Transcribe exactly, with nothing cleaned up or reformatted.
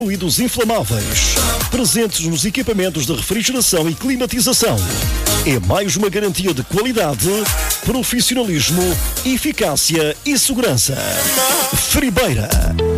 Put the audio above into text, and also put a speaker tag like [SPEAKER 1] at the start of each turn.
[SPEAKER 1] Fluidos inflamáveis, presentes nos equipamentos de refrigeração e climatização. É mais uma garantia de qualidade, profissionalismo, eficácia e segurança. Fribeira.